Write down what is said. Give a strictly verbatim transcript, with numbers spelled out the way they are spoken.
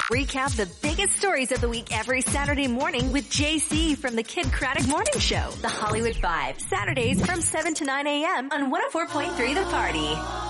Recap the biggest stories of the week every Saturday morning with J C from the Kid Craddock Morning Show. The Hollywood Five, Saturdays from seven to nine a.m. on one oh four point three The Party.